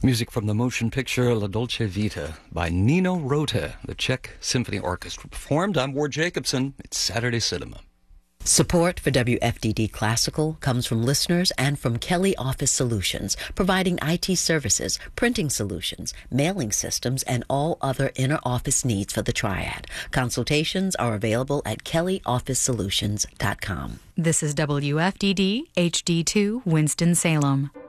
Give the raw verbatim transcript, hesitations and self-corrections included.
Music from the motion picture La Dolce Vita by Nino Rota, the Czech Symphony Orchestra performed. I'm Ward Jacobson. It's Saturday Cinema. Support for W F D D Classical comes from listeners and from Kelly Office Solutions, providing I T services, printing solutions, mailing systems, and all other inner office needs for the triad. Consultations are available at kelly office solutions dot com. This is W F D D H D two Winston-Salem.